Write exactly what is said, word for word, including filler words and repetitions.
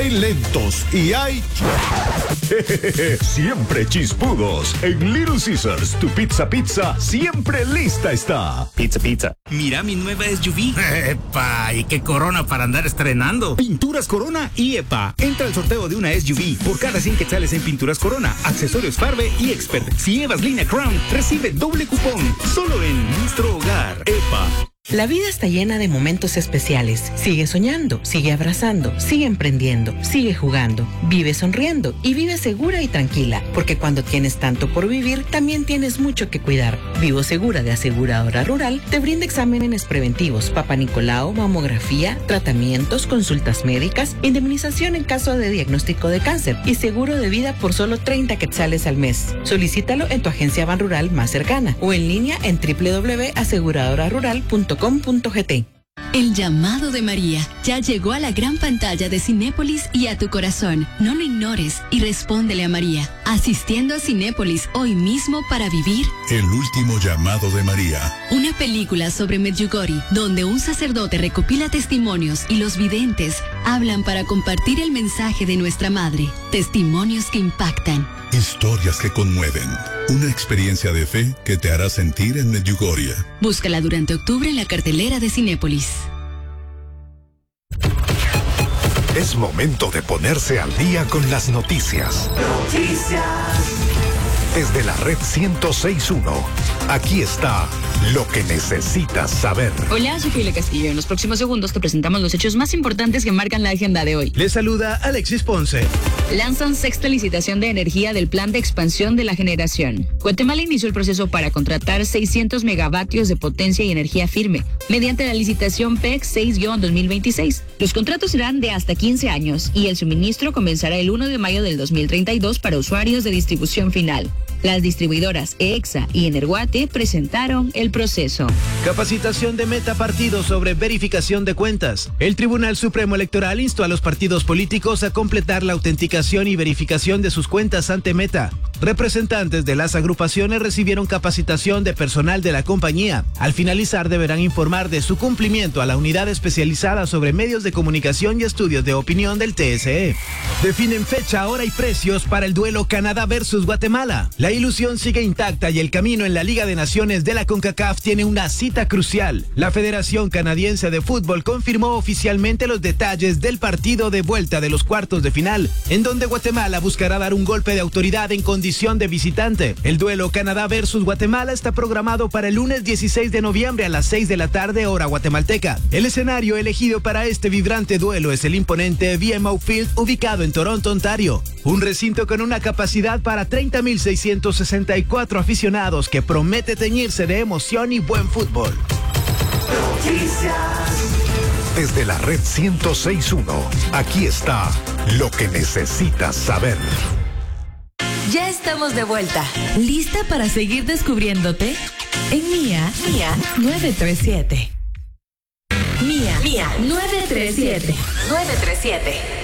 Hay lentos y hay siempre chispudos. En Little Caesars, tu pizza pizza siempre lista está. Pizza pizza. Mira mi nueva S U V. ¡Epa! ¿Y qué Corona para andar estrenando? Pinturas Corona y EPA. Entra al sorteo de una S U V por cada cien quetzales en Pinturas Corona, accesorios Farbe y Expert. Si llevas línea Crown, recibe doble cupón. Solo en nuestro hogar. EPA. La vida está llena de momentos especiales. Sigue soñando, sigue abrazando, sigue emprendiendo, sigue jugando, vive sonriendo y vive segura y tranquila, porque cuando tienes tanto por vivir, también tienes mucho que cuidar. Vivo Segura de Aseguradora Rural te brinda exámenes preventivos, Papa Nicolau, mamografía, tratamientos, consultas médicas, indemnización en caso de diagnóstico de cáncer y seguro de vida por solo treinta quetzales al mes. Solicítalo en tu agencia Banrural más cercana o en línea en doble u doble u doble u punto aseguradora rural punto com punto gt. El llamado de María ya llegó a la gran pantalla de Cinépolis y a tu corazón. No lo ignores y respóndele a María, asistiendo a Cinépolis hoy mismo para vivir El último llamado de María. Una película sobre Medjugorje, donde un sacerdote recopila testimonios y los videntes hablan para compartir el mensaje de nuestra madre. Testimonios que impactan. Historias que conmueven. Una experiencia de fe que te hará sentir en Medjugorje. Búscala durante octubre en la cartelera de Cinépolis. Es momento de ponerse al día con las noticias. Noticias. Desde la red ciento seis punto uno, aquí está lo que necesitas saber. Hola, soy Fila Castillo. En los próximos segundos te presentamos los hechos más importantes que marcan la agenda de hoy. Les saluda Alexis Ponce. Lanzan sexta licitación de energía del plan de expansión de la generación. Guatemala inició el proceso para contratar seiscientos megavatios de potencia y energía firme mediante la licitación P E C seis guión dos mil veintiséis. Los contratos serán de hasta quince años y el suministro comenzará el primero de mayo del dos mil treinta y dos para usuarios de distribución final. Las distribuidoras EXA y Energuate presentaron el proceso. Capacitación de Meta Partido sobre verificación de cuentas. El Tribunal Supremo Electoral instó a los partidos políticos a completar la autenticación y verificación de sus cuentas ante Meta. Representantes de las agrupaciones recibieron capacitación de personal de la compañía. Al finalizar deberán informar de su cumplimiento a la unidad especializada sobre medios de comunicación y estudios de opinión del T S E. Definen fecha, hora y precios para el duelo Canadá versus Guatemala. La ilusión sigue intacta y el camino en la Liga de Naciones de la CONCACAF tiene una cita crucial. La Federación Canadiense de Fútbol confirmó oficialmente los detalles del partido de vuelta de los cuartos de final, en donde Guatemala buscará dar un golpe de autoridad en condición de visitante. El duelo Canadá versus Guatemala está programado para el lunes dieciséis de noviembre a las seis de la tarde, hora guatemalteca. El escenario elegido para este vibrante duelo es el imponente B M O Field, ubicado en Toronto, Ontario. Un recinto con una capacidad para treinta mil seiscientos sesenta y cuatro aficionados que promete teñirse de emoción y buen fútbol. Noticias. Desde la red ciento seis punto uno, aquí está lo que necesitas saber. Ya estamos de vuelta. ¿Lista para seguir descubriéndote? En Mía, Mía nueve tres siete. Mía, Mía nueve tres siete. nueve tres siete.